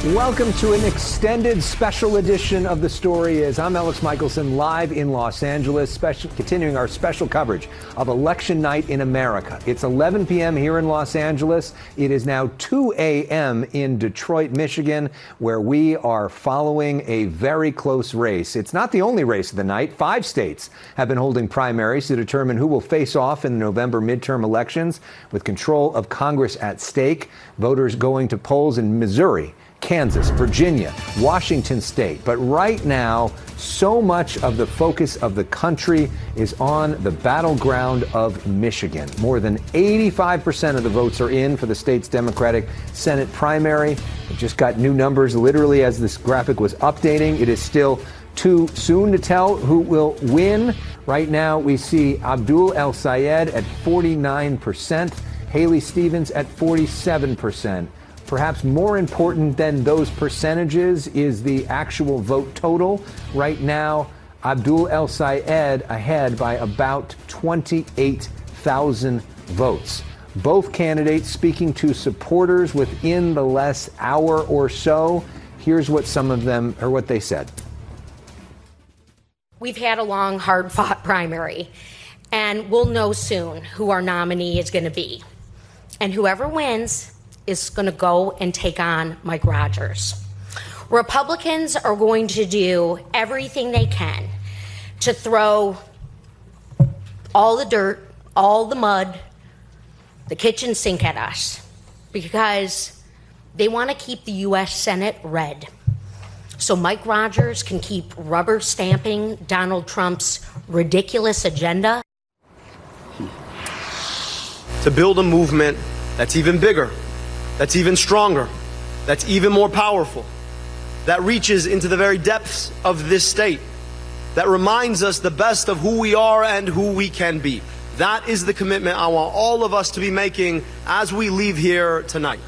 Welcome to an extended special edition of The Story Is. I'm Alex Michelson, live in Los Angeles, continuing our special coverage of Election Night in America. It's 11 p.m. here in Los Angeles. It is now 2 a.m. in Detroit, Michigan, where we are following a very close race. It's not the only race of the night. 5 states have been holding primaries to determine who will face off in the November midterm elections, with control of Congress at stake. Voters going to polls in Missouri, Kansas, Virginia, Washington State. But right now, so much of the focus of the country is on the battleground of Michigan. More than 85% of the votes are in for the state's Democratic Senate primary. It just got new numbers literally as this graphic was updating. It is still too soon to tell who will win. Right now, we see Abdul El-Sayed at 49%, Haley Stevens at 47%. Perhaps more important than those percentages is the actual vote total. Right now, Abdul El-Sayed ahead by about 28,000 votes. Both candidates speaking to supporters within the last hour or so. Here's what some of them, or what they said. We've had a long, hard-fought primary, and we'll know soon who our nominee is going to be. And whoever wins is going to go and take on Mike Rogers. Republicans are going to do everything they can to throw all the dirt, all the mud, the kitchen sink at us, because they want to keep the U.S. Senate red. So Mike Rogers can keep rubber stamping Donald Trump's ridiculous agenda. To build a movement that's even bigger, that's even stronger, that's even more powerful, that reaches into the very depths of this state, that reminds us the best of who we are and who we can be. That is the commitment I want all of us to be making as we leave here tonight.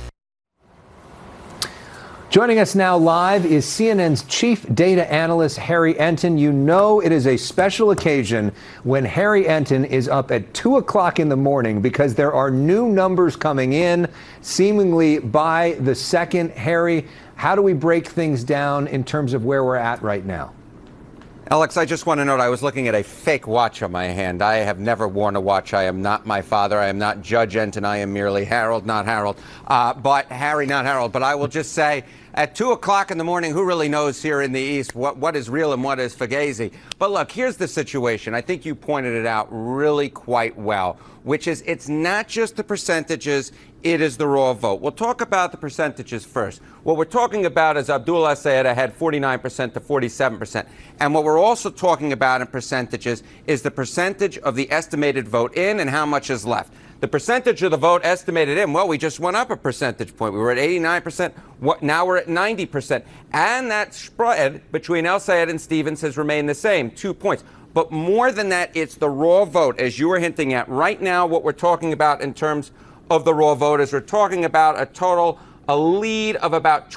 Joining us now live is CNN's chief data analyst, Harry Enten. You know it is a special occasion when Harry Enten is up at 2 o'clock in the morning because there are new numbers coming in, seemingly by the second. Harry, how do we break things down in terms of where we're at right now? Alex, I just want to note I was looking at a fake watch on my hand. I have never worn a watch. I am not my father. I am not Judge Enten. I am merely Harold, not Harold. But Harry, not Harold. But I will just say, at 2 o'clock in the morning, who really knows here in the East what is real and what is fugazi? But look, here's the situation. I think you pointed it out really quite well, which is it's not just the percentages, it is the raw vote. We'll talk about the percentages first. What we're talking about is Abdul El-Sayed ahead 49% to 47%. And what we're also talking about in percentages is the percentage of the estimated vote in and how much is left. The percentage of the vote estimated in, well, we just went up a percentage point. We were at 89%. Now we're at 90%. And that spread between El-Sayed and Stevens has remained the same, 2 points. But more than that, it's the raw vote, as you were hinting at. Right now, what we're talking about in terms of the raw vote is we're talking about a lead of about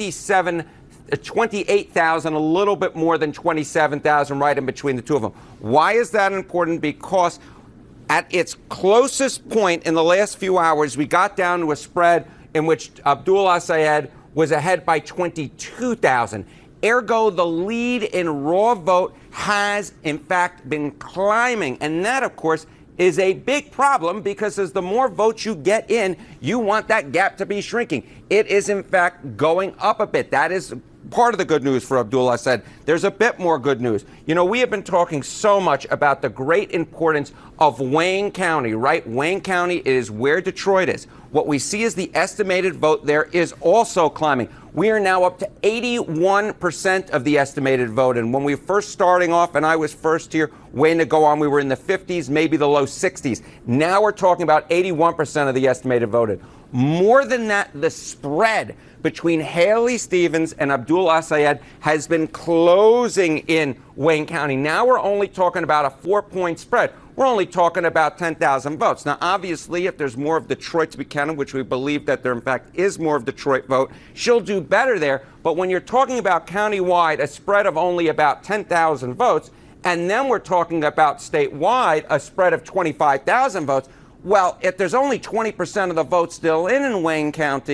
28,000, a little bit more than 27,000 right in between the two of them. Why is that important? Because at its closest point in the last few hours, we got down to a spread in which Abdul El-Sayed was ahead by 22,000. Ergo, the lead in raw vote has, in fact, been climbing. And that, of course, is a big problem because as the more votes you get in, you want that gap to be shrinking. It is, in fact, going up a bit. That is part of the good news for Abdul El-Sayed. There's a bit more good news. You know, we have been talking so much about the great importance of Wayne County, right? Wayne County is where Detroit is. What we see is the estimated vote there is also climbing. We are now up to 81% of the estimated vote. And when we were first starting off, and I was first here, waiting to go on, we were in the 50s, maybe the low 60s. Now we're talking about 81% of the estimated voted. More than that, the spread between Haley Stevens and Abdul El-Sayed has been closing in Wayne County. Now we're only talking about a 4-point spread. We're only talking about 10,000 votes. Now, obviously, if there's more of Detroit to be counted, which we believe that there, in fact, is more of Detroit vote, she'll do better there. But when you're talking about countywide, a spread of only about 10,000 votes, and then we're talking about statewide, a spread of 25,000 votes, well, if there's only 20% of the votes still in Wayne County,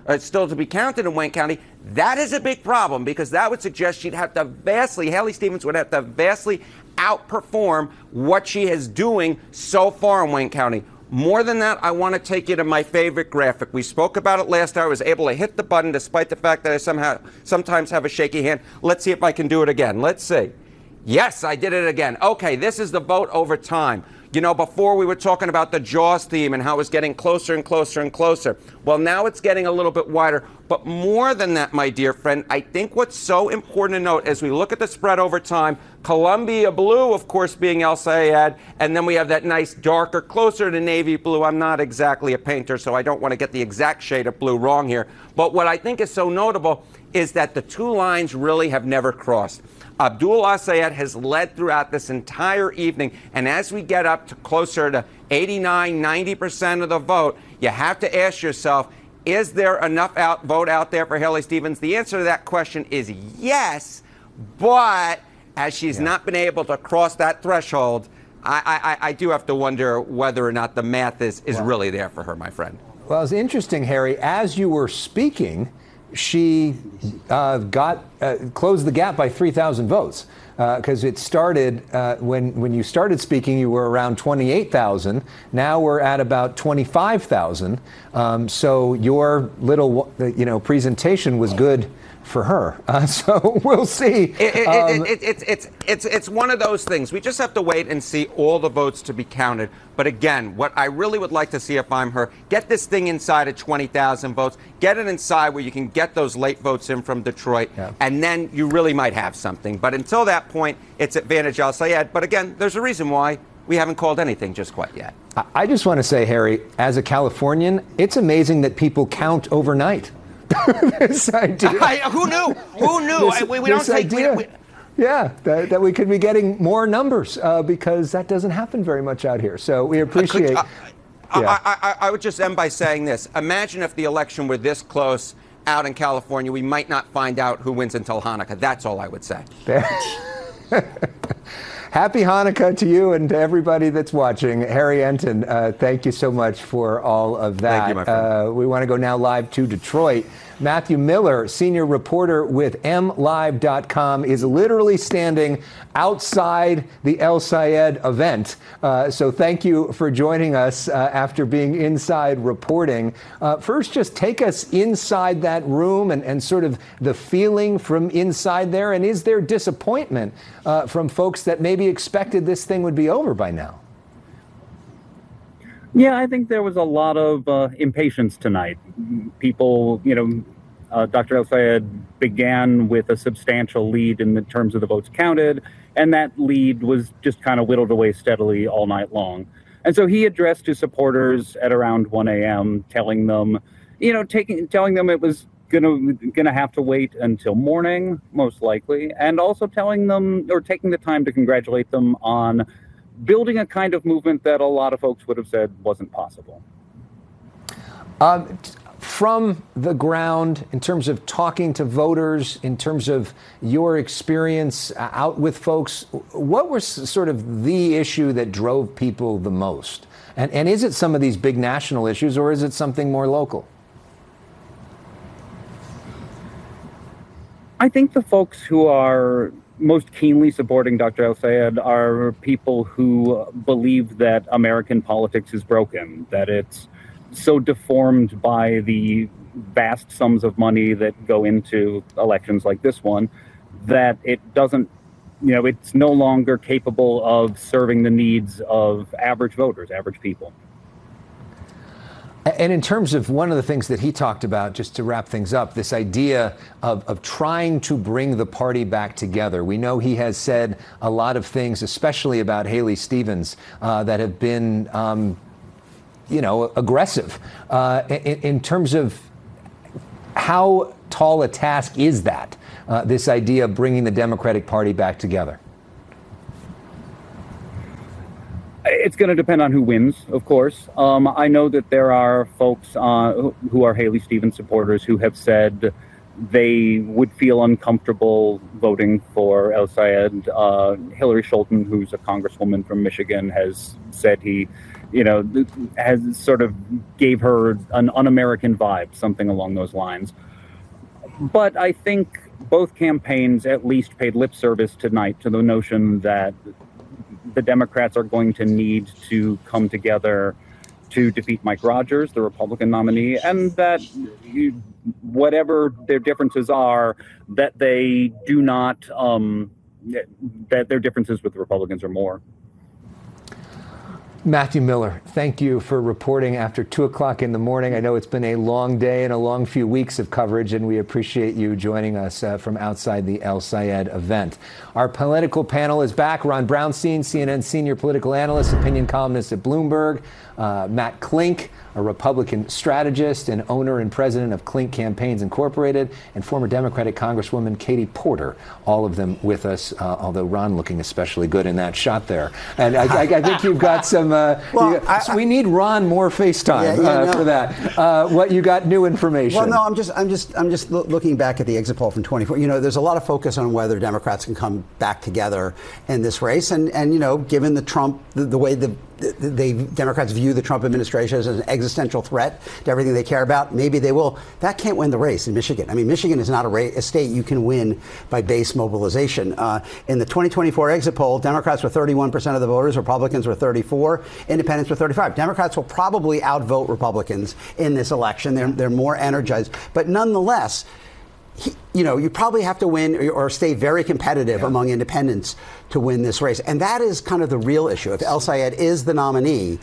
still to be counted in Wayne County. That is a big problem because that would suggest Haley Stevens would have to vastly outperform what she is doing so far in Wayne County. More than that, I want to take you to my favorite graphic. We spoke about it last hour. I was able to hit the button despite the fact that I sometimes have a shaky hand. Let's see if I can do it again. Let's see. Yes, I did it again. Okay, this is the vote over time. You know, before we were talking about the Jaws theme and how it was getting closer and closer and closer. Well, now it's getting a little bit wider. But more than that, my dear friend, I think what's so important to note as we look at the spread over time, Columbia blue, of course, being El Sayed, and then we have that nice darker, closer to navy blue. I'm not exactly a painter, so I don't want to get the exact shade of blue wrong here. But what I think is so notable is that the two lines really have never crossed. Abdul El-Sayed has led throughout this entire evening, and as we get up to closer to 89, 90% of the vote, you have to ask yourself, is there enough vote out there for Haley Stevens? The answer to that question is yes, but as she's not been able to cross that threshold, I do have to wonder whether or not the math is really there for her, my friend. Well, it's interesting, Harry, as you were speaking, she closed the gap by 3,000 votes because it started when you started speaking, you were around 28,000. Now we're at about 25,000. So your little presentation was good for her. So we'll see. It's one of those things. We just have to wait and see all the votes to be counted. But again, what I really would like to see if I'm her, get this thing inside of 20,000 votes, get it inside where you can get those late votes in from Detroit, and then you really might have something. But until that point, it's advantage El-Sayed. But again, there's a reason why we haven't called anything just quite yet. I just want to say, Harry, as a Californian, it's amazing that people count overnight. This idea. Who knew? Who knew? We don't take. That we could be getting more numbers because that doesn't happen very much out here. So we appreciate. I would just end by saying this. Imagine if the election were this close out in California. We might not find out who wins until Hanukkah. That's all I would say. Happy Hanukkah to you and to everybody that's watching. Harry Enten, thank you so much for all of that. Thank you, my friend. We want to go now live to Detroit. Matthew Miller, senior reporter with MLive.com, is literally standing outside the El-Sayed event. So thank you for joining us after being inside reporting. First, just take us inside that room and sort of the feeling from inside there. And is there disappointment from folks that maybe expected this thing would be over by now? Yeah, I think there was a lot of impatience tonight. People, Dr. El-Sayed began with a substantial lead in the terms of the votes counted, and that lead was just kind of whittled away steadily all night long. And so he addressed his supporters at around 1 a.m., telling them, telling them it was gonna have to wait until morning, most likely, and also telling them or taking the time to congratulate them on building a kind of movement that a lot of folks would have said wasn't possible. From the ground, in terms of talking to voters, in terms of your experience out with folks, what was sort of the issue that drove people the most? And is it some of these big national issues, or is it something more local? I think the folks who are most keenly supporting Dr. El-Sayed are people who believe that American politics is broken, that it's so deformed by the vast sums of money that go into elections like this one, that it doesn't, it's no longer capable of serving the needs of average voters, average people. And in terms of one of the things that he talked about, just to wrap things up, this idea of trying to bring the party back together. We know he has said a lot of things, especially about Haley Stevens, that have been, aggressive. In terms of how tall a task is that, this idea of bringing the Democratic Party back together? It's going to depend on who wins, of course. I know that there are folks who are Haley Stevens supporters who have said they would feel uncomfortable voting for El-Sayed. Hillary Scholten, who's a congresswoman from Michigan, has said he has sort of gave her an un-American vibe, something along those lines. But I think both campaigns at least paid lip service tonight to the notion that the Democrats are going to need to come together to defeat Mike Rogers, the Republican nominee, and that whatever their differences are, that they do not, that their differences with the Republicans are more. Matthew Miller, thank you for reporting after 2 o'clock in the morning. I know it's been a long day and a long few weeks of coverage, and we appreciate you joining us from outside the El Sayed event. Our political panel is back. Ron Brownstein, CNN senior political analyst, opinion columnist at Bloomberg. Matt Klink, a Republican strategist and owner and president of Klink Campaigns Incorporated, and former Democratic Congresswoman Katie Porter, all of them with us, although Ron looking especially good in that shot there. And I think you've got some, we need Ron more FaceTime for that. What you got new information? Well, no, I'm just looking back at the exit poll from 24. There's a lot of focus on whether Democrats can come back together in this race. And given the Trump, the way the Democrats view the Trump administration as an existential threat to everything they care about, maybe they will. That can't win the race in Michigan. I mean, Michigan is not a state you can win by base mobilization. In the 2024 exit poll, Democrats were 31% of the voters, Republicans were 34, Independents were 35. Democrats will probably outvote Republicans in this election. They're more energized. But nonetheless, you probably have to win or stay very competitive among independents to win this race. And that is kind of the real issue. If El Sayed is the nominee,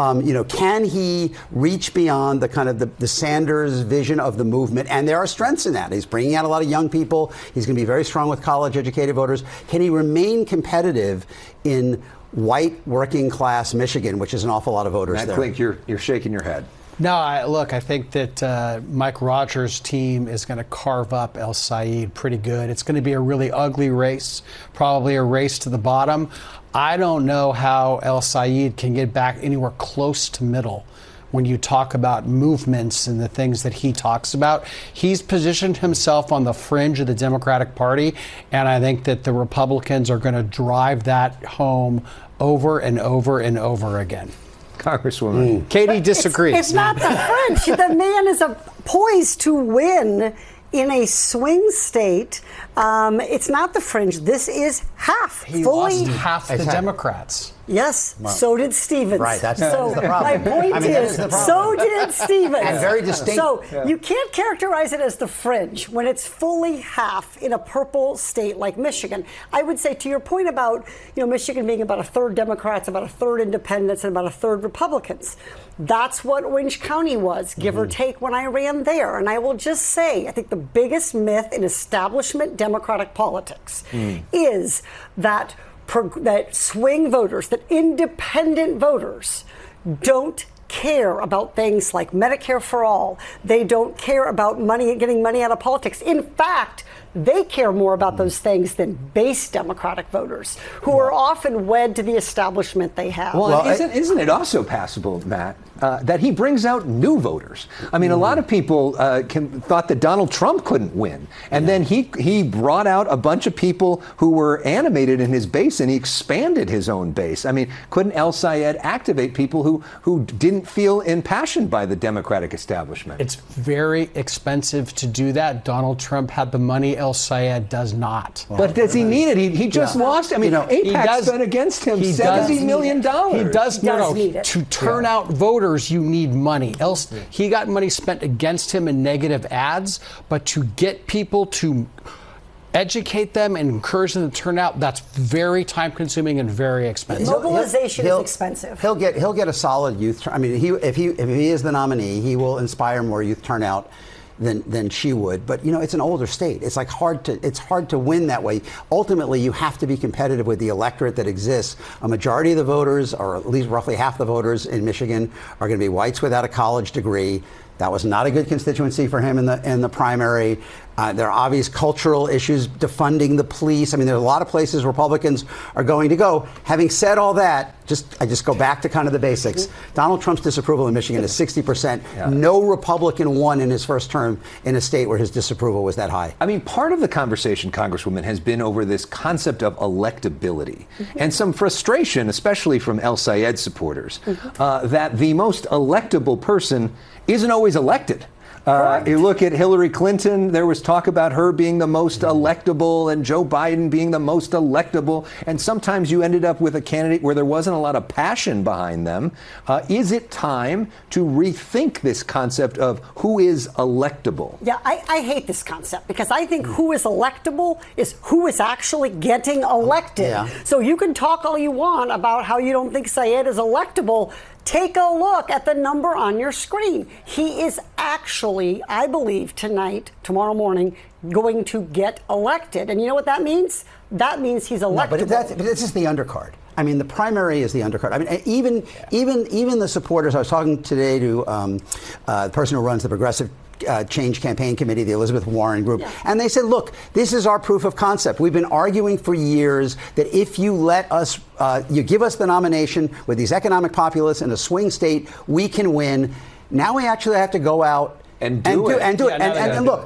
can he reach beyond the kind of the Sanders vision of the movement? And there are strengths in that. He's bringing out a lot of young people. He's going to be very strong with college-educated voters. Can he remain competitive in white working class Michigan, which is an awful lot of voters there? Matt Klink, you're shaking your head. No, I think that Mike Rogers' team is going to carve up El Sayed pretty good. It's going to be a really ugly race, probably a race to the bottom. I don't know how El Sayed can get back anywhere close to middle when you talk about movements and the things that he talks about. He's positioned himself on the fringe of the Democratic Party, and I think that the Republicans are going to drive that home over and over and over again. Congresswoman. Katie disagrees. It's not the French. The man is poised to win in a swing state. It's not the fringe. This is half. He fully lost half the Democrats. Yes, so did Stevens. Right, that's the problem. My point is, so did Stevens. And very distinct. So you can't characterize it as the fringe when it's fully half in a purple state like Michigan. I would say, to your point about Michigan being about a third Democrats, about a third Independents, and about a third Republicans. That's what Orange County was, give or take, when I ran there. And I will just say, I think the biggest myth in establishment Democratic politics is that swing voters, that independent voters don't care about things like Medicare for all. They don't care about getting money out of politics. In fact, they care more about those things than base Democratic voters, who are often wed to the establishment they have. Well, isn't it also passable, Matt, that he brings out new voters? I mean, a lot of people thought that Donald Trump couldn't win. And then he brought out a bunch of people who were animated in his base, and he expanded his own base. I mean, couldn't El Sayed activate people who didn't feel impassioned by the Democratic establishment? It's very expensive to do that. Donald Trump had the money. El Sayed does not. But does he need it? He just lost. I mean, AIPAC spent against him $70 million. He does need it. To turn out voters, you need money. Else, he got money spent against him in negative ads, but to get people to educate them and encourage them to turn out, that's very time-consuming and very expensive. Mobilization is expensive. He'll get a solid youth. I mean, if he is the nominee, he will inspire more youth turnout than she would. But it's an older state. It's hard to win that way. Ultimately, you have to be competitive with the electorate that exists. A majority of the voters, or at least roughly half the voters in Michigan, are going to be whites without a college degree. That was not a good constituency for him in the primary. There are obvious cultural issues, defunding the police. I mean, there are a lot of places Republicans are going to go. Having said all that, I just go back to kind of the basics. Donald Trump's disapproval in Michigan is 60%. Yeah. No Republican won in his first term in a state where his disapproval was that high. I mean, part of the conversation, Congresswoman, has been over this concept of electability and some frustration, especially from El Sayed supporters, that the most electable person isn't always elected. You look at Hillary Clinton, there was talk about her being the most electable and Joe Biden being the most electable. And sometimes you ended up with a candidate where there wasn't a lot of passion behind them. Is it time to rethink this concept of who is electable? Yeah, I hate this concept because I think who is electable is who is actually getting elected. Yeah. So you can talk all you want about how you don't think Sayed is electable. Take a look at the number on your screen. He is actually, I believe, tomorrow morning, going to get elected. And you know what that means? That means he's electable. No, but this is the undercard. I mean, the primary is the undercard. I mean, even the supporters. I was talking today to the person who runs the Progressive Change Campaign Committee, the Elizabeth Warren Group, and they said, look, this is our proof of concept. We've been arguing for years that if you let us, you give us the nomination with these economic populists in a swing state, we can win. Now we actually have to go out and do it. And look,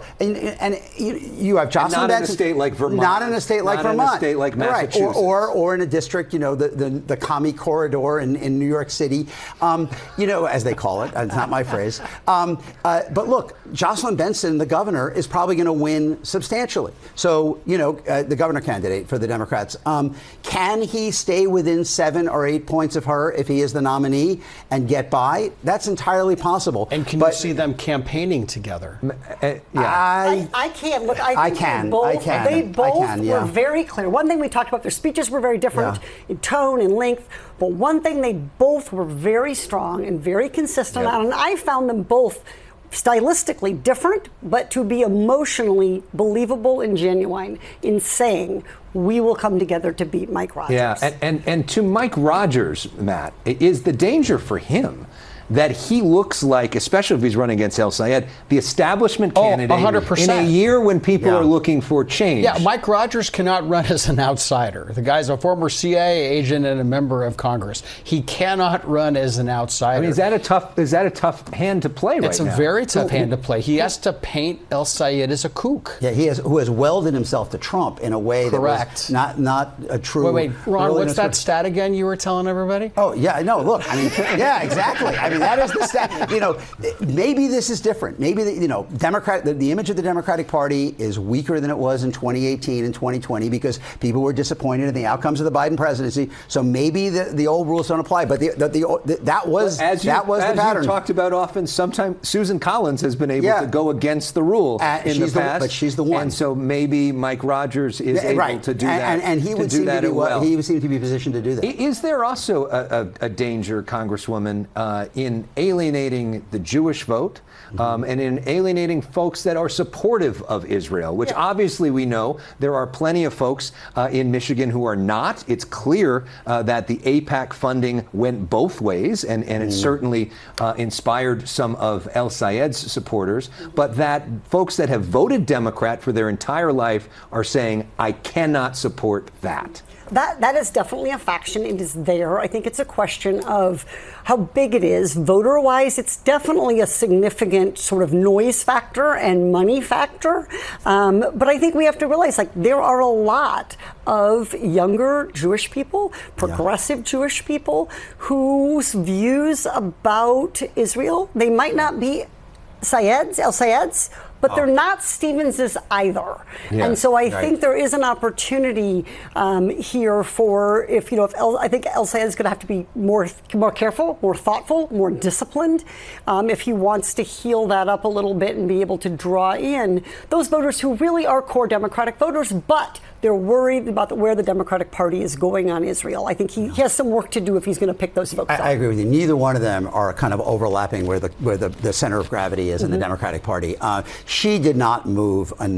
you have Jocelyn Benson. Not in a state like Vermont. Not in a state like Vermont. Not in a state like Massachusetts. Right. Or in a district, the commie corridor in New York City, as they call it. It's not my phrase. But look, Jocelyn Benson, the governor, is probably going to win substantially. So, the governor candidate for the Democrats, can he stay within 7 or 8 points of her if he is the nominee and get by? That's entirely possible. And can you see them campaigning together? I can't. Look, I can. They both were very clear. One thing we talked about, their speeches were very different in tone and length. But one thing they both were very strong and very consistent on, and I found them both stylistically different, but to be emotionally believable and genuine in saying, we will come together to beat Mike Rogers. Yeah, and to Mike Rogers, Matt, is the danger for him that he looks like, especially if he's running against El Sayed, the establishment candidate 100%. In a year when people are looking for change. Yeah, Mike Rogers cannot run as an outsider. The guy's a former CIA agent and a member of Congress. He cannot run as an outsider. I mean, is that a tough hand to play right now? It's a very tough hand to play. He has to paint El Sayed as a kook. Yeah, who has welded himself to Trump in a way that was not a true. Wait, Ron, what's that stat again you were telling everybody? Oh, yeah, no, look, I mean, yeah, exactly. I mean, that is the stat. Maybe this is different. Maybe the image of the Democratic Party is weaker than it was in 2018 and 2020 because people were disappointed in the outcomes of the Biden presidency. So maybe the old rules don't apply. But that was the pattern. As you've talked about often, sometimes Susan Collins has been able to go against the rule in the past. But she's the one. And so maybe Mike Rogers is able to do that. And he would seem to be positioned to do that. Is there also a danger, Congresswoman, in alienating the Jewish vote and in alienating folks that are supportive of Israel, which obviously we know there are plenty of folks in Michigan who are not. It's clear that the AIPAC funding went both ways, and it certainly inspired some of El Sayed's supporters, but that folks that have voted Democrat for their entire life are saying, I cannot support that. That is definitely a faction. It is there. I think it's a question of how big it is. Voter-wise, it's definitely a significant sort of noise factor and money factor. But I think we have to realize, there are a lot of younger Jewish people, progressive Jewish people, whose views about Israel, they might not be El Sayed's, but they're not Stevens's either. Yeah, and so I think there is an opportunity here for I think El Sayed is going to have to be more careful, more thoughtful, more disciplined if he wants to heal that up a little bit and be able to draw in those voters who really are core Democratic voters, but they're worried about where the Democratic Party is going on Israel. I think he has some work to do if he's going to pick those votes up. I agree with you. Neither one of them are kind of overlapping where the center of gravity is in the Democratic Party. She did not move enough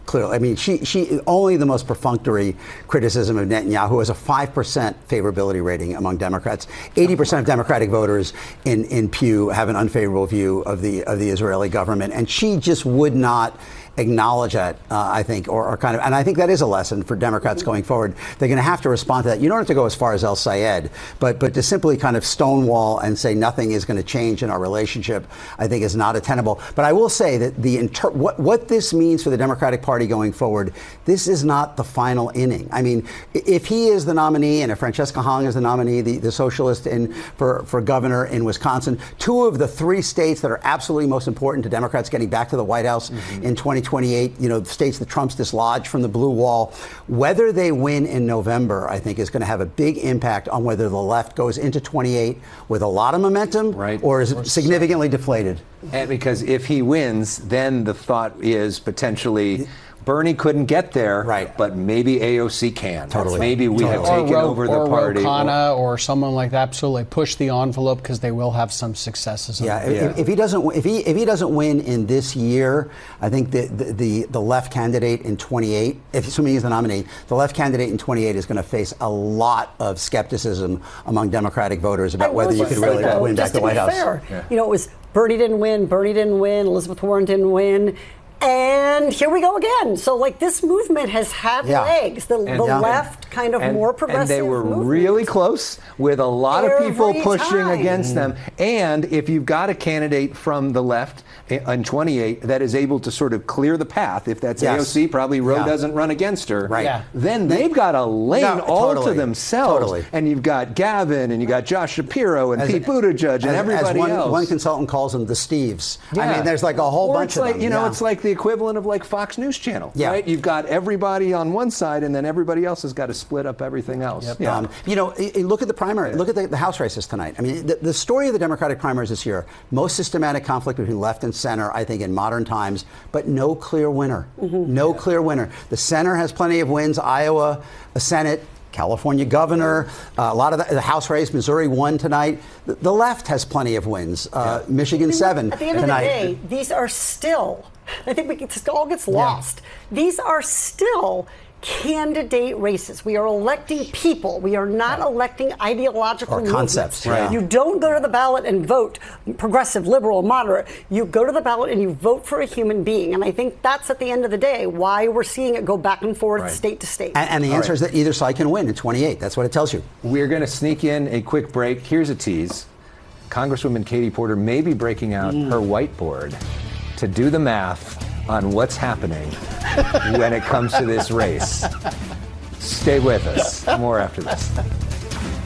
clearly. I mean, she only the most perfunctory criticism of Netanyahu has a 5% favorability rating among Democrats. 80% of Democratic voters in Pew have an unfavorable view of the Israeli government, and she just would not acknowledge that, I think, or kind of, and I think that is a lesson for Democrats going forward. They're going to have to respond to that. You don't have to go as far as El Sayed, but to simply kind of stonewall and say nothing is going to change in our relationship, I think is not attainable. But I will say that what this means for the Democratic Party going forward, this is not the final inning. I mean, if he is the nominee and if Francesca Hong is the nominee, the socialist for governor in Wisconsin, 2 of the 3 states that are absolutely most important to Democrats getting back to the White House in 2028, states that Trump's dislodged from the blue wall, whether they win in November, I think is going to have a big impact on whether the left goes into 28 with a lot of momentum or is significantly deflated. And because if he wins, then the thought is potentially Bernie couldn't get there, but maybe AOC can. Totally. Maybe we have taken over the party. Or Ro Khanna or someone like that. Absolutely push the envelope because they will have some successes. If he doesn't win in this year, I think the left candidate in 28, assuming he's the nominee, the left candidate in 28 is going to face a lot of skepticism among Democratic voters about whether you could really win back the White House. It was Bernie didn't win, Elizabeth Warren didn't win. And here we go again. So, this movement has had legs. The left, kind of more progressive. And they were movement. really close with a lot of people pushing against them. And if you've got a candidate from the left in 28 that is able to sort of clear the path, if that's AOC, probably Roe doesn't run against her, then they've got a lane all to themselves. And you've got Gavin, and you've got Josh Shapiro, and Pete Buttigieg, and everybody else. One consultant calls them the Steves. I mean, there's a whole bunch of them. It's like the equivalent of Fox News Channel, right? You've got everybody on one side, and then everybody else has got to split up everything else. Look at the primary. Look at the House races tonight. I mean, the story of the Democratic primaries this year: most systematic conflict between left and center, I think, in modern times, but no clear winner. No clear winner. The center has plenty of wins: Iowa, a Senate, California governor, a lot of the House race. Missouri won tonight. The left has plenty of wins. Michigan 7 at the end tonight. Of the day, these are still. I think it all gets lost. These are still candidate races. We are electing people. We are not electing ideological concepts. You don't go to the ballot and vote progressive, liberal, moderate. You go to the ballot and you vote for a human being. And I think that's at the end of the day why we're seeing it go back and forth state to state. And the answer is that either side can win in 28. That's what it tells you. We're going to sneak in a quick break. Here's a tease. Congresswoman Katie Porter may be breaking out her whiteboard to do the math on what's happening when it comes to this race. Stay with us. More after this.